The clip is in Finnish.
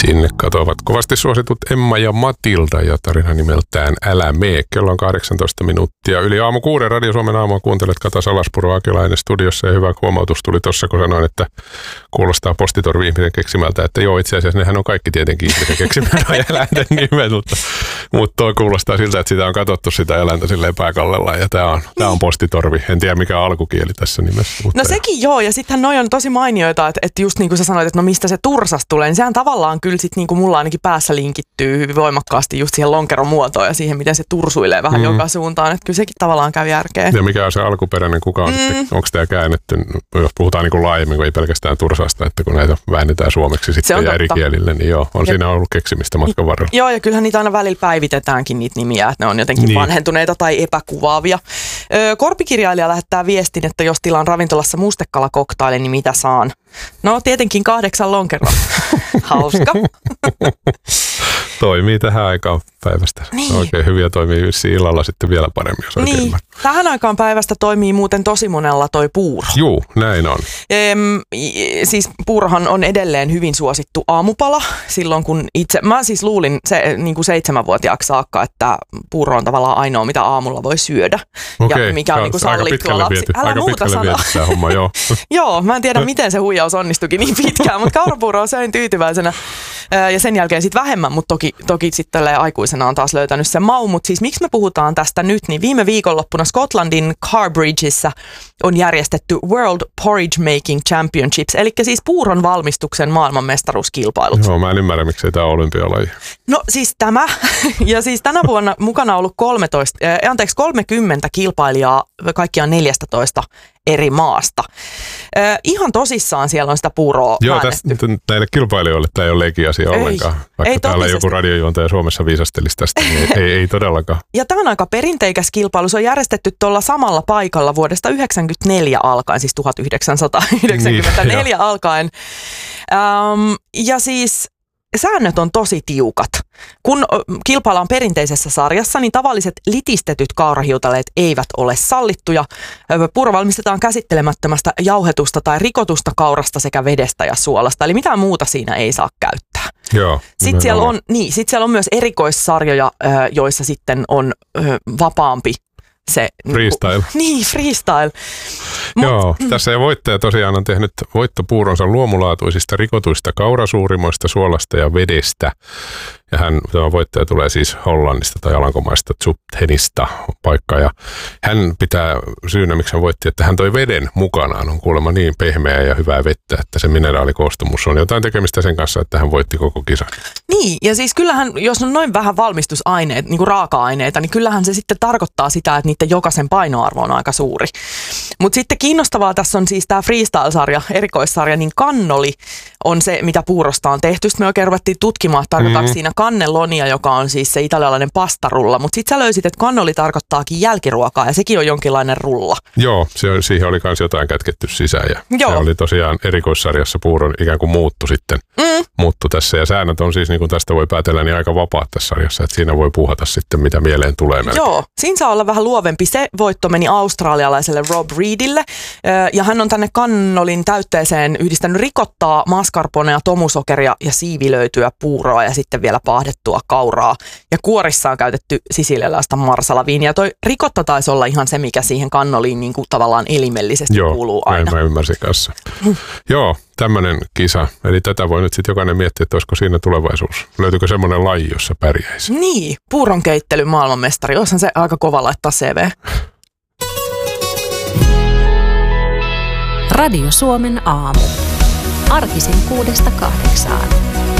Sinne katoavat kovasti suositut Emma ja Matilda ja tarina nimeltään Älä mee. Kello on 18 minuuttia. Yli aamu 6 Radio Suomen aamua kuuntelet Kata Salaspuro Akilainen studiossa ja hyvä huomautus tuli tuossa, kun sanoin, että kuulostaa Postitorvi ihmisen keksimältä, että joo, itse asiassa nehän on kaikki tietenkin ihmisen keksimältä ja eläinten nimet, mutta toi kuulostaa siltä, että sitä on katsottu sitä eläintä silleen pääkallella ja tää on Postitorvi. En tiedä mikä on alkukieli tässä nimessä. No sekin joo, ja sittenhän noi on tosi mainioita, että just niin kuin sä sanoit, että no mistä se tursas tulee, niin sehän tavallaan kyllä sit niin kuin mulla ainakin päässä linkittyy hyvin voimakkaasti just siihen lonkeron muotoon ja siihen, miten se tursuilee vähän joka suuntaan, että kyllä sekin tavallaan käy järkeä. Ja mikä on se alkuperäinen, kuka on sitten, onko tämä käännetty, jos puhutaan niin kuin laajemmin, kun ei pelkästään tursasta, että kun näitä väännetään suomeksi sitten ja eri kielille, niin joo, on siinä ollut keksimistä matkan varrella. Joo, ja kyllähän niitä aina välillä päivitetäänkin niitä nimiä, että ne on jotenkin vanhentuneita tai epäkuvaavia. Korpikirjailija lähettää viestin, että jos tilaan ravintolassa mustekala-koktailin, niin mitä saan? No tietenkin 8 lonkeroa. Hauska. Toimii tähän aikaan päivästä. Niin. Oikein hyviä toimii illalla sitten vielä paremmin, jos oikein niin. Tähän aikaan päivästä toimii muuten tosi monella toi puuro. Juu, näin on. Siis puurohan on edelleen hyvin suosittu aamupala. Silloin kun mä siis luulin niin kuin 7-vuotiaaksi saakka, että puuro on tavallaan ainoa, mitä aamulla voi syödä. Okei, ja mikä on niin kuin sallittua lapsi. Älä muuta sanoa. Homma, joo. Joo, mä en tiedä miten se huijaus onnistuikin niin pitkään, mutta kaurapuuroa söin tyytyväisenä. Ja sen jälkeen sitten vähemmän, mutta toki sitten aikuisena on taas löytänyt sen maun. Mutta siis miksi me puhutaan tästä nyt, niin viime viikonloppuna Skotlandin Carbridgeissa on järjestetty World Porridge Making Championships, eli siis puuron valmistuksen maailmanmestaruuskilpailut. Joo, mä en ymmärrä, miksei tämä ole olympialaji. No siis tämä, ja siis tänä vuonna mukana on ollut 30 kilpailijaa kaikkiaan 14 eri maasta. Ihan tosissaan siellä on sitä puuroa väännetty. Joo, näille kilpailijoille tämä ei ole leikkiasia ollenkaan. Vaikka täällä joku radiojuontaja Suomessa viisastelisi tästä, niin ei todellakaan. Ja tämä on aika perinteikäs kilpailu. Se on järjestetty tuolla samalla paikalla vuodesta 1994 alkaen, siis 1994 niin, alkaen. Ja siis säännöt on tosi tiukat. Kun kilpaillaan perinteisessä sarjassa, niin tavalliset litistetyt kaurahiutaleet eivät ole sallittuja. Puuro valmistetaan käsittelemättömästä jauhetusta tai rikotusta kaurasta sekä vedestä ja suolasta. Eli mitään muuta siinä ei saa käyttää. Joo, sitten siellä on myös erikoissarjoja, joissa sitten on vapaampi se freestyle. Niin, freestyle. Joo, tässä ei voittaja tosiaan on tehnyt voittopuuronsa luomulaatuisista rikotuista kaurasuurimoista, suolasta ja vedestä. Ja tämä voittaja tulee siis Hollannista tai Alankomaista, Zutphenista paikka. Ja hän pitää syynä, miksi hän voitti, että hän toi veden mukanaan. On kuulemma niin pehmeää ja hyvää vettä, että se mineraalikoostumus on jotain tekemistä sen kanssa, että hän voitti koko kisan. Niin, ja siis kyllähän, jos on noin vähän valmistusaineet, niin kuin raaka-aineita, niin kyllähän se sitten tarkoittaa sitä, että niiden jokaisen painoarvo on aika suuri. Mutta sitten kiinnostavaa tässä on siis tämä freestyle-sarja, erikoissarja, niin kannoli on se, mitä puurosta on tehty. Sitten me oikein ruvettiin tutkimaan, tarkoitaanko siinä kannelonia, joka on siis se italialainen pastarulla. Mutta sitten sä löysit, että kannoli tarkoittaakin jälkiruokaa ja sekin on jonkinlainen rulla. Joo, siihen oli myös jotain kätketty sisään ja se oli tosiaan erikoissarjassa puuron ikään kuin muuttu sitten. Muuttu tässä ja säännöt on siis, niin kuin tästä voi päätellä, niin aika vapaat tässä sarjassa, että siinä voi puuhata sitten mitä mieleen tulee melkein. Joo, siinä saa olla vähän luovempi. Se voitto meni australialaiselle Rob Reedille ja hän on tänne kannolin täytteeseen yhdistänyt rikottaa, mascarponea, tomusokeria ja siivilöityä puuroa ja sitten vielä paahdettua kauraa. Ja kuorissa on käytetty sisilialaista marsalaviinia. Toi rikotta taisi olla ihan se, mikä siihen kannoliin niin kuin tavallaan elimellisesti kuuluu aina. Joo, mä ymmärsin kanssa. Joo, tämmöinen kisa. Eli tätä voi nyt sitten jokainen miettiä, että olisiko siinä tulevaisuus. Löytyykö semmoinen laji, jossa pärjäisi? Niin, puuron keittely maailmanmestari. Olisihan se aika kova laittaa CV. Radio Suomen aamu. Arkisin 6–8.